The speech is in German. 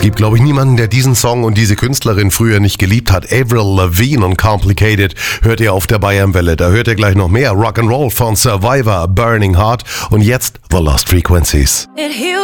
Gibt, glaube ich, niemanden, der diesen Song und diese Künstlerin früher nicht geliebt hat. Avril Lavigne und Complicated hört ihr auf der Bayernwelle. Da hört ihr gleich noch mehr Rock'n'Roll von Survivor, Burning Heart und jetzt The Lost Frequencies.